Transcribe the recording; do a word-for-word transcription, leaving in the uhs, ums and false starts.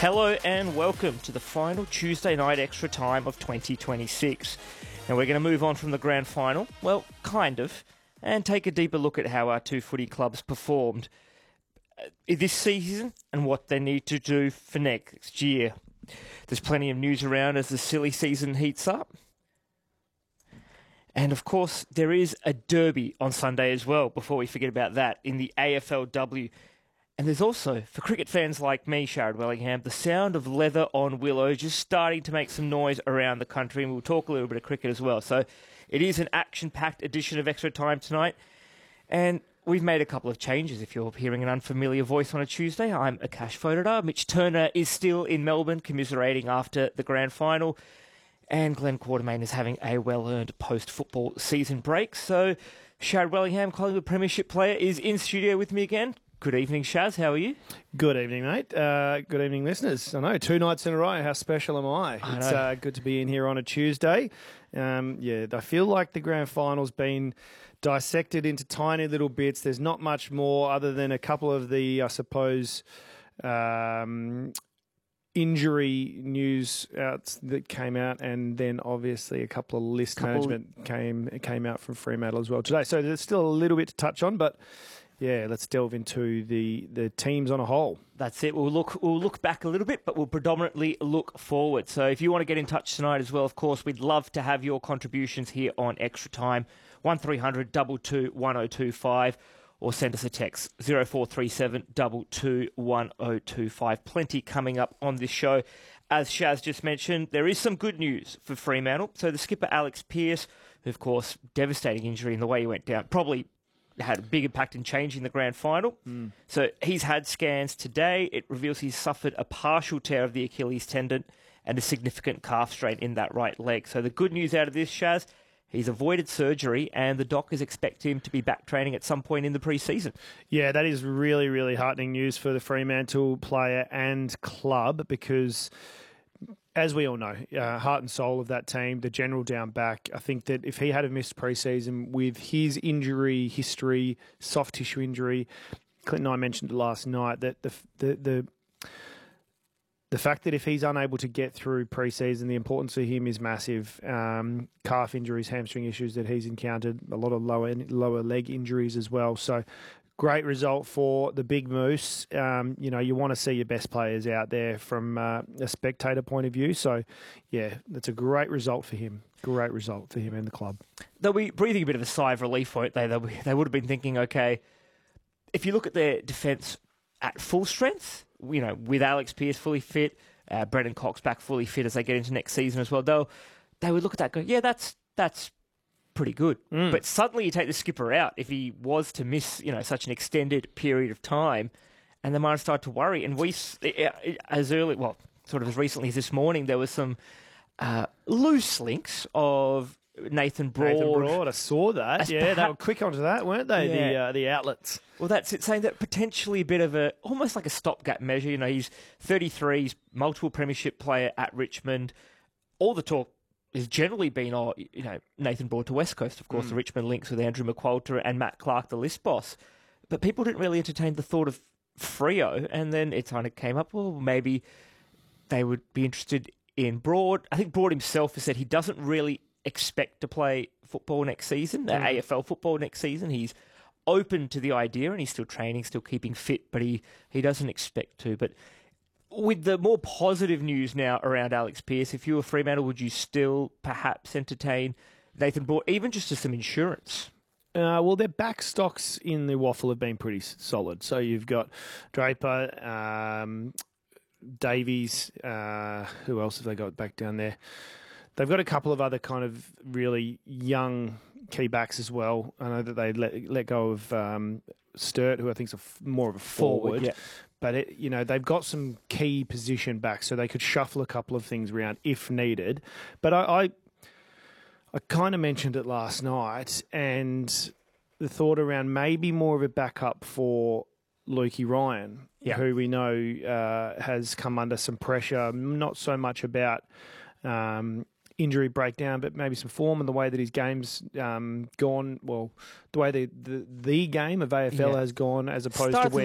Hello and welcome to the final Tuesday night extra time of twenty twenty-six. Now we're going to move on from the grand final, well, kind of, and take a deeper look at how our two footy clubs performed this season and what they need to do for next year. There's plenty of news around as the silly season heats up. And of course, there is a derby on Sunday as well, before we forget about that, in the A F L W. And there's also, for cricket fans like me, Sharad Wellingham, the sound of leather on willow just starting to make some noise around the country, and we'll talk a little bit of cricket as well. So it is an action-packed edition of Extra Time tonight, and we've made a couple of changes. If you're hearing an unfamiliar voice on a Tuesday, I'm Akash Fodor. Mitch Turner is still in Melbourne, commiserating after the grand final, and Glenn Quartermain is having a well-earned post-football season break. So Sharad Wellingham, Collingwood Premiership player, is in studio with me again. Good evening, Shaz. How are you? Good evening, mate. Uh, good evening, listeners. I know, two nights in a row. How special am I? I it's uh, good to be in here on a Tuesday. Um, yeah, I feel like the grand final's been dissected into tiny little bits. There's not much more other than a couple of the, I suppose, um, injury news outs that came out, and then obviously a couple of list couple management came came out from Fremantle as well today. So there's still a little bit to touch on, but yeah, let's delve into the, the teams on a whole. That's it. We'll look we'll look back a little bit, but we'll predominantly look forward. So if you want to get in touch tonight as well, of course, we'd love to have your contributions here on Extra Time. one three hundred two two one oh two five, or send us a text zero four three seven two two one oh two five. Plenty coming up on this show. As Shaz just mentioned, there is some good news for Fremantle. So the skipper Alex Pearce, who of course, devastating injury in the way he went down, probably had a big impact in changing the grand final. Mm. So he's had scans today. It reveals he's suffered a partial tear of the Achilles tendon and a significant calf strain in that right leg. So the good news out of this, Shaz, he's avoided surgery, and the doctors expect him to be back training at some point in the pre-season. Yeah, that is really, really heartening news for the Fremantle player and club, because as we all know, uh, heart and soul of that team, the general down back, I think that if he had missed pre-season with his injury history, soft tissue injury, Clinton and I mentioned it last night, that the the the, the fact that if he's unable to get through pre-season, the importance for him is massive. Um, calf injuries, hamstring issues that he's encountered, a lot of lower lower leg injuries as well. So great result for the Big Moose. Um, you know, you want to see your best players out there from uh, a spectator point of view. So, yeah, that's a great result for him. Great result for him and the club. They'll be breathing a bit of a sigh of relief, won't they? They'll be, they would have been thinking, okay, if you look at their defence at full strength, you know, with Alex Pearce fully fit, uh, Brendan Cox back fully fit as they get into next season as well, they'll, they would look at that and go, yeah, that's that's pretty good. Mm. But suddenly you take the skipper out if he was to miss, you know, such an extended period of time, and they might have started to worry. And we, as early, well, sort of as recently as this morning, there was some uh, loose links of Nathan Broad. Nathan Broad, I saw that. Yeah, perhaps, they were quick onto that, weren't they? Yeah. The uh, the outlets. Well, that's it, saying that potentially a bit of a, almost like a stopgap measure. You know, he's thirty-three, he's multiple premiership player at Richmond. All the talk has generally been, oh, you know, Nathan Broad to West Coast, of course, mm. the Richmond links with Andrew McQualter and Matt Clark, the list boss. But people didn't really entertain the thought of Freo, and then it kind of came up, well, maybe they would be interested in Broad. I think Broad himself has said he doesn't really expect to play football next season, mm. A F L football next season. He's open to the idea, and he's still training, still keeping fit, but he, he doesn't expect to. But with the more positive news now around Alex Pearce, if you were Fremantle, would you still perhaps entertain Nathan Broad, even just as some insurance? Uh, well, their back stocks in the waffle have been pretty solid. So you've got Draper, um, Davies, uh, who else have they got back down there? They've got a couple of other kind of really young key backs as well. I know that they let, let go of um, Sturt, who I think is a f- more of a forward. forward yeah. But, it, you know, they've got some key position backs, so they could shuffle a couple of things around if needed. But I, I, I kind of mentioned it last night, and the thought around maybe more of a backup for Lukey Ryan, yeah. who we know uh, has come under some pressure, not so much about um, injury breakdown, but maybe some form and the way that his game's um, gone, well, the way the, the, the game of A F L yeah. has gone as opposed Started to where